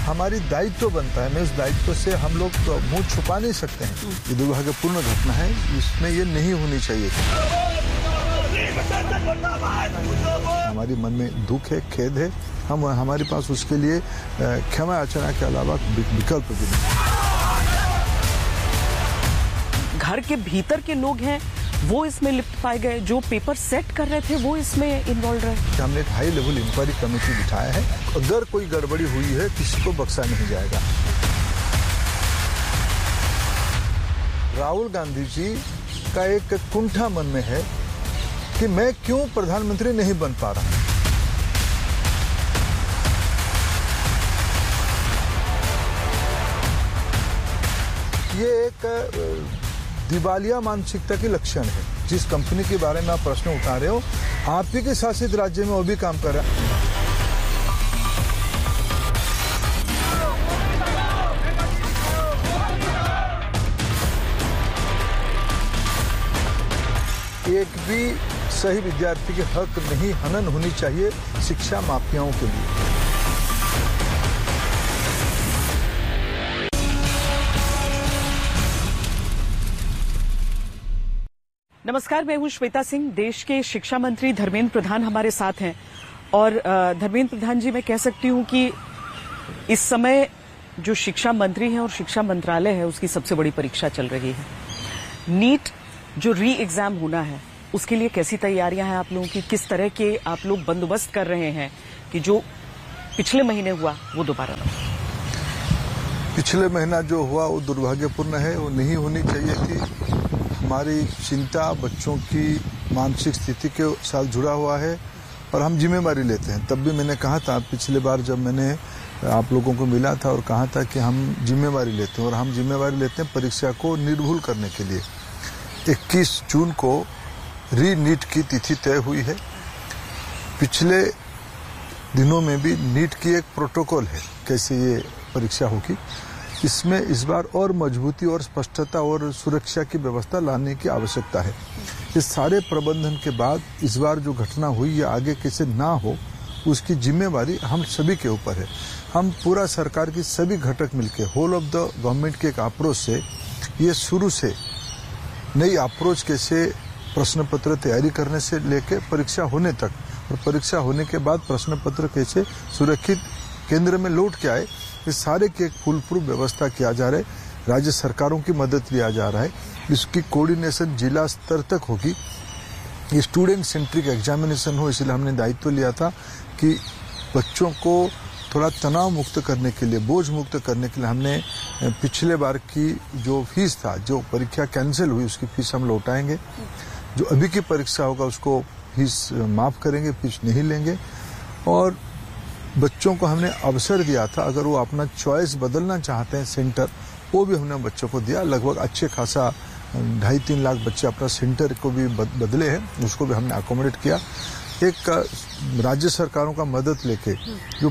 हमारी दायित्व बनता है, मैं उस दायित्व से हम लोग तो मुंह छुपा नहीं सकते हैं। ये दुर्भाग्यपूर्ण घटना है, इसमें ये नहीं होनी चाहिए। हमारे मन में दुख है, खेद है, हमारे पास उसके लिए क्षमा याचना के अलावा विकल्प भी नहीं। घर के भीतर के लोग हैं वो इसमें लिप्त पाए गए, जो पेपर सेट कर रहे थे वो इसमें इन्वॉल्व रहे। हमने एक हाई लेवल इंक्वायरी कमेटी बिठाया है, अगर कोई गड़बड़ी हुई है किसी को बख्शा नहीं जाएगा। राहुल गांधी जी का एक कुंठा मन में है कि मैं क्यों प्रधानमंत्री नहीं बन पा रहा। ये एक दिवालिया मानसिकता के लक्षण है। जिस कंपनी के बारे में आप प्रश्न उठा रहे हो, आप ही के शासित राज्य में वो भी काम कर रहा है। एक भी सही विद्यार्थी के हक नहीं हनन होनी चाहिए शिक्षा माफियाओं के लिए। नमस्कार, मैं हूं श्वेता सिंह। देश के शिक्षा मंत्री धर्मेंद्र प्रधान हमारे साथ हैं और धर्मेंद्र प्रधान जी, मैं कह सकती हूं कि इस समय जो शिक्षा मंत्री हैं और शिक्षा मंत्रालय है उसकी सबसे बड़ी परीक्षा चल रही है। नीट जो री एग्जाम होना है उसके लिए कैसी तैयारियां हैं आप लोगों की? किस तरह के आप लोग बंदोबस्त कर रहे हैं कि जो पिछले महीने हुआ वो दोबारा ना हो? पिछले महीना जो हुआ वो दुर्भाग्यपूर्ण है, वो नहीं होनी चाहिए थी। हमारी चिंता बच्चों की मानसिक स्थिति के साथ जुड़ा हुआ है और हम जिम्मेवारी लेते हैं। तब भी मैंने कहा था, पिछले बार जब मैंने आप लोगों को मिला था और कहा था कि हम जिम्मेवारी लेते हैं और हम जिम्मेवारी लेते हैं परीक्षा को निर्भुल करने के लिए। 21 जून को री नीट की तिथि तय हुई है। पिछले दिनों में भी नीट की एक प्रोटोकॉल है कैसे ये परीक्षा होगी। इसमें इस बार और मजबूती और स्पष्टता और सुरक्षा की व्यवस्था लाने की आवश्यकता है। इस सारे प्रबंधन के बाद इस बार जो घटना हुई ये आगे कैसे ना हो उसकी जिम्मेवारी हम सभी के ऊपर है। हम पूरा सरकार की सभी घटक मिलकर होल ऑफ द गवर्नमेंट के एक अप्रोच से ये शुरू से नई अप्रोच कैसे प्रश्न पत्र तैयारी करने से लेकर परीक्षा होने तक और परीक्षा होने के बाद प्रश्न पत्र कैसे सुरक्षित केंद्र में लौट के आए, इस सारे की एक फुल प्रूफ व्यवस्था किया जा रहा है। राज्य सरकारों की मदद लिया जा रहा है। इसकी कोऑर्डिनेशन जिला स्तर तक होगी। ये स्टूडेंट सेंट्रिक एग्जामिनेशन हो, इसलिए हमने दायित्व लिया था कि बच्चों को थोड़ा तनाव मुक्त करने के लिए, बोझ मुक्त करने के लिए हमने पिछले बार की जो फीस था, जो परीक्षा कैंसिल हुई उसकी फीस हम लौटाएंगे। जो अभी की परीक्षा होगा उसको फीस माफ करेंगे, फीस नहीं लेंगे। और बच्चों को हमने अवसर दिया था, अगर वो अपना चॉइस बदलना चाहते हैं सेंटर, वो भी हमने बच्चों को दिया। लगभग अच्छे खासा 2.5-3 लाख बच्चे अपना सेंटर को भी बदले हैं, उसको भी हमने अकोमोडेट किया। एक राज्य सरकारों का मदद लेके जो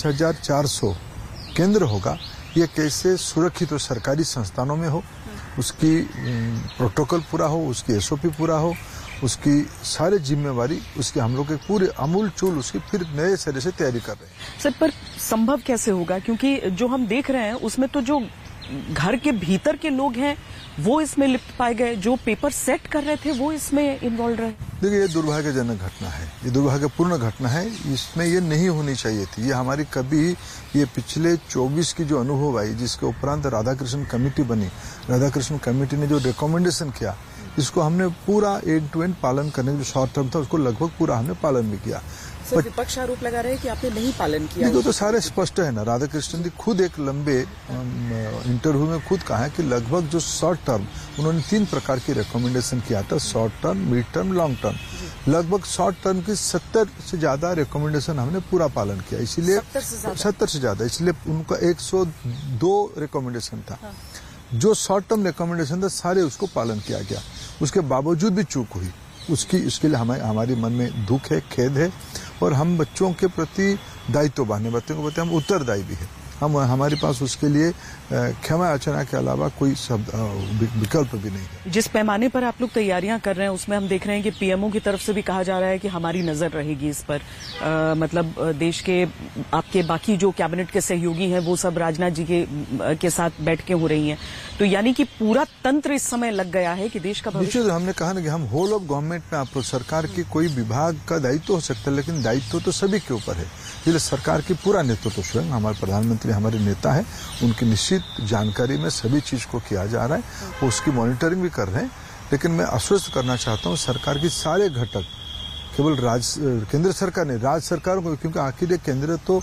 5400 केंद्र होगा, ये कैसे सुरक्षित हो सरकारी संस्थानों में हो, उसकी प्रोटोकॉल पूरा हो, उसकी SOP पूरा हो, उसकी सारी जिम्मेवारी उसके हम लोग के पूरे अमूल चूल उसकी फिर नए सिरे से तैयारी कर रहे हैं। सर, पर संभव कैसे होगा? क्योंकि जो हम देख रहे हैं उसमें तो जो घर के भीतर के लोग हैं वो इसमें लिप्त पाए गए, जो पेपर सेट कर रहे थे वो इसमें इन्वॉल्व रहे। देखिए, ये दुर्भाग्यजनक घटना है, ये दुर्भाग्यपूर्ण घटना है। इसमें ये नहीं होनी चाहिए थी। ये हमारी कभी ये पिछले 24 की जो अनुभव आई, जिसके उपरांत राधाकृष्ण कमेटी बनी, राधाकृष्ण कमेटी ने जो रिकमेंडेशन किया, इसको हमने पूरा एंड टू एंड पालन करने का जो शॉर्ट टर्म था उसको लगभग पूरा हमने पालन भी किया। सर, विपक्ष आरोप लगा रहे हैं कि आपने नहीं पालन किया। देखो, तो सारे स्पष्ट है ना। राधाकृष्णन जी खुद एक लंबे इंटरव्यू में खुद कहा है कि लगभग जो शॉर्ट टर्म उन्होंने 3 प्रकार की रिकमेंडेशन किया था, short term, mid term, long term. लगभग शॉर्ट टर्म की 70 से ज्यादा रिकमेंडेशन हमने पूरा पालन किया। इसीलिए 70 से ज्यादा, इसलिए उनका 102 रिकमेंडेशन था। जो शॉर्ट टर्म रिकमेंडेशन था सारे उसको पालन किया गया। उसके बावजूद भी चूक हुई, उसके लिए हमारे मन में दुख है, खेद है और हम बच्चों के प्रति दायित्व बांधने, बच्चों के प्रति हम उत्तरदायी भी है। हमारे पास उसके लिए क्षमा याचना के अलावा कोई विकल्प भी नहीं है। जिस पैमाने पर आप लोग तैयारियां कर रहे हैं उसमें हम देख रहे हैं कि पीएमओ की तरफ से भी कहा जा रहा है कि हमारी नजर रहेगी इस पर। मतलब देश के आपके बाकी जो कैबिनेट के सहयोगी हैं वो सब राजनाथ जी के साथ बैठकें हो रही हैं, तो यानी कि पूरा तंत्र इस समय लग गया है कि देश का भविष्य। हमने कहा ना कि हम होल ऑफ गवर्नमेंट में आप सरकार की कोई विभाग का दायित्व हो सकता है, लेकिन दायित्व तो सभी के ऊपर है। इसलिए सरकार की पूरा नेतृत्व स्वयं हमारे प्रधानमंत्री हमारे नेता है, उनकी निश्चित जानकारी में सभी चीज को किया जा रहा है, वो उसकी मॉनिटरिंग भी कर रहे हैं। लेकिन मैं आश्वस्त करना चाहता हूँ सरकार की सारे घटक, केवल केंद्र सरकार नहीं, राज्य सरकारों को, क्योंकि आखिर केंद्र तो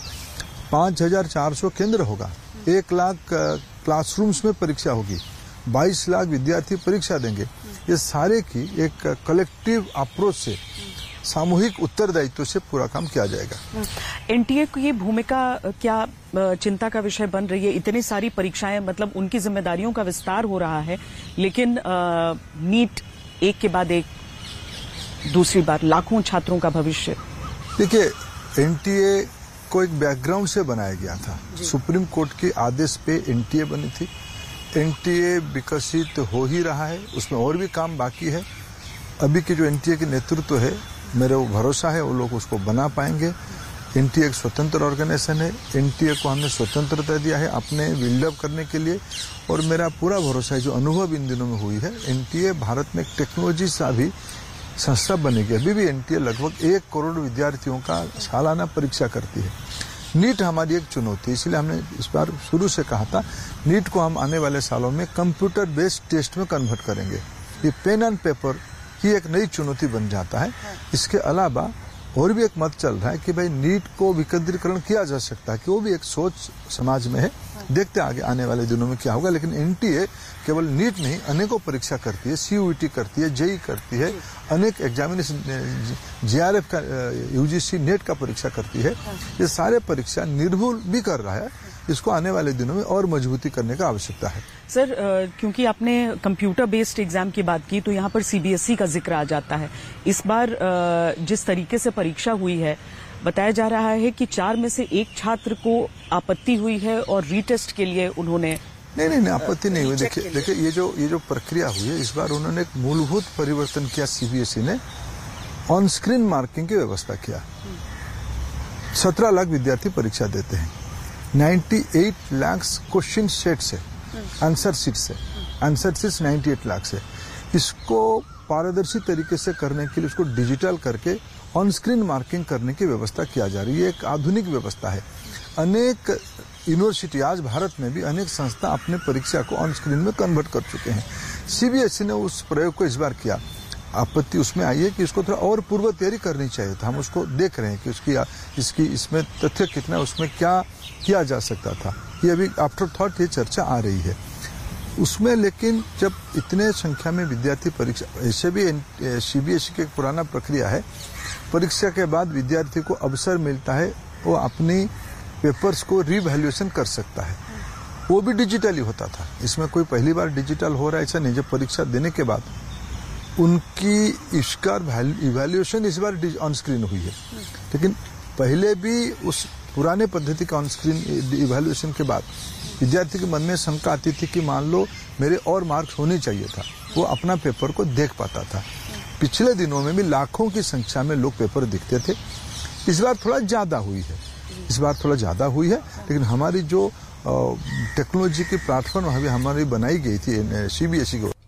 5400 केंद्र होगा, 1 लाख क्लासरूम्स में परीक्षा होगी, 22 लाख विद्यार्थी परीक्षा देंगे। ये सारे की एक कलेक्टिव अप्रोच से, सामूहिक उत्तरदायित्व से पूरा काम किया जाएगा। एनटीए की भूमिका क्या चिंता का विषय बन रही है? इतनी सारी परीक्षाएं, मतलब उनकी जिम्मेदारियों का विस्तार हो रहा है, लेकिन नीट एक के बाद एक, दूसरी बार लाखों छात्रों का भविष्य। देखिए, एनटीए को एक बैकग्राउंड से बनाया गया था। सुप्रीम कोर्ट के आदेश पे एनटीए बनी थी। एनटीए विकसित हो ही रहा है, उसमें और भी काम बाकी है। अभी के जो एनटीए के नेतृत्व है, मेरा वो भरोसा है वो लोग उसको बना पाएंगे। एनटीए एक स्वतंत्र ऑर्गेनाइजेशन है, एनटीए को हमने स्वतंत्रता दिया है अपने बिल्डअप करने के लिए, और मेरा पूरा भरोसा है जो अनुभव इन दिनों में हुई है, एनटीए भारत में एक टेक्नोलॉजी सा भी संस्था बनेगी। अभी भी एनटीए लगभग 1 करोड़ विद्यार्थियों का सालाना परीक्षा करती है। नीट हमारी एक चुनौती, इसलिए हमने इस बार शुरू से कहा था नीट को हम आने वाले सालों में कंप्यूटर बेस्ड टेस्ट में कन्वर्ट करेंगे। ये पेन एंड पेपर ही एक नई चुनौती बन जाता है। इसके अलावा और भी एक मत चल रहा है कि भाई नीट को विकेंद्रीकरण किया जा सकता है, कि वो भी एक सोच समाज में है। देखते आगे आने वाले दिनों में क्या होगा। लेकिन एनटीए केवल नीट नहीं, अनेकों परीक्षा करती है, सीयूईटी करती है, जेई करती है, अनेक एग्जामिनेशन, जेआरएफ का, यूजीसी नेट का परीक्षा करती है। ये सारे परीक्षा निर्भुल भी कर रहा है। इसको आने वाले दिनों में और मजबूती करने का आवश्यकता है। सर, क्योंकि आपने कंप्यूटर बेस्ड एग्जाम की बात की, तो यहाँ पर सीबीएसई का जिक्र आ जाता है। इस बार जिस तरीके से परीक्षा हुई है, बताया जा रहा है कि 4 में से 1 छात्र को आपत्ति हुई है और रीटेस्ट के लिए उन्होंने नहीं आपत्ति नहीं हुई। देखिए ये जो प्रक्रिया हुई है, इस बार उन्होंने एक मूलभूत परिवर्तन किया। सीबीएसई ने ऑन स्क्रीन मार्किंग की व्यवस्था किया। 17 लाख विद्यार्थी परीक्षा देते हैं, 98 लाख क्वेश्चन सेट से, आंसर शीट से, आंसर शीट 98 लाख से। इसको पारदर्शी तरीके से करने के लिए उसको डिजिटल करके ऑन स्क्रीन मार्किंग करने की व्यवस्था किया जा रही है। एक आधुनिक व्यवस्था है। अनेक यूनिवर्सिटी, आज भारत में भी अनेक संस्था अपने परीक्षा को ऑन स्क्रीन में कन्वर्ट कर चुके हैं। सीबीएसई ने उस प्रयोग को इस बार किया। आपत्ति उसमें आई है कि इसको थोड़ा और पूर्व तैयारी करनी चाहिए था। हम उसको देख रहे हैं कि इसमें तथ्य कितना, उसमें क्या किया जा सकता था। ये अभी आफ्टर थॉट ये चर्चा आ रही है उसमें। लेकिन जब इतने संख्या में विद्यार्थी परीक्षा, ऐसे भी सीबीएसई की एक पुराना प्रक्रिया है, परीक्षा के बाद विद्यार्थी को अवसर मिलता है, वो अपनी पेपर्स को रिवैल्यूएशन कर सकता है। वो भी डिजिटली होता था। इसमें कोई पहली बार डिजिटल हो रहा है ऐसा नहीं। जब परीक्षा देने के बाद उनकी इसका इवैल्यूएशन इस बार ऑन स्क्रीन हुई है, लेकिन पहले भी उस पुराने पद्धति का ऑन स्क्रीन इवैल्यूएशन के बाद विद्यार्थी के मन में शंका आती थी कि मान लो मेरे और मार्क्स होने चाहिए था, वो अपना पेपर को देख पाता था। पिछले दिनों में भी लाखों की संख्या में लोग पेपर दिखते थे। इस बार थोड़ा ज्यादा हुई है, लेकिन हमारी जो टेक्नोलॉजी की प्लेटफॉर्म अभी हमारी बनाई गई थी सीबीएसई को,